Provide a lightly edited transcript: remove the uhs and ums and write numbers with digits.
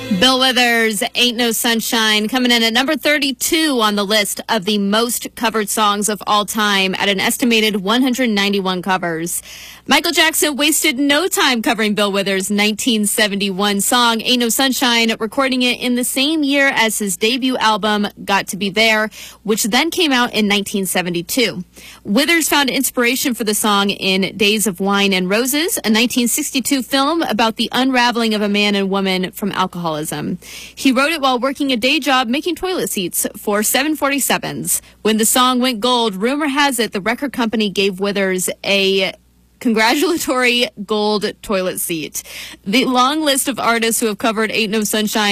Bill Withers, Ain't No Sunshine, coming in at number 32 on the list of the most covered songs of all time at an estimated 191 covers. Michael Jackson wasted no time covering Bill Withers' 1971 song, Ain't No Sunshine, recording it in the same year as his debut album, Got to Be There, which then came out in 1972. Withers found inspiration for the song in Days of Wine and Roses, a 1962 film about the unraveling of a man and woman from alcoholism. He wrote it while working a day job making toilet seats for 747s. When the song went gold, rumor has it the record company gave Withers a congratulatory gold toilet seat. The long list of artists who have covered Ain't No Sunshine